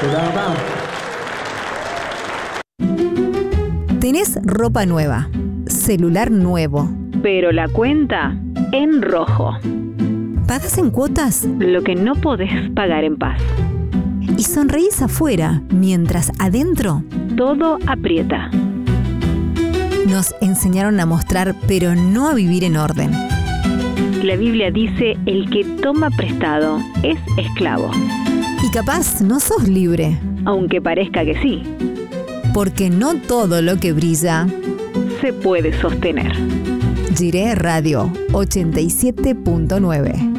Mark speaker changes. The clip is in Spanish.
Speaker 1: Tenés ropa nueva, celular nuevo,
Speaker 2: pero la cuenta en rojo.
Speaker 1: ¿pagas en cuotas?
Speaker 2: Lo que no podés pagar en paz.
Speaker 1: Y sonreís afuera, mientras adentro
Speaker 2: Todo aprieta.
Speaker 1: nos enseñaron a mostrar, pero no a vivir en orden.
Speaker 2: La Biblia dice: el que toma prestado es esclavo.
Speaker 1: Y capaz no sos libre,
Speaker 2: Aunque parezca que sí,
Speaker 1: porque no todo lo que brilla.
Speaker 2: se puede sostener.
Speaker 1: Jiré Radio 87.9.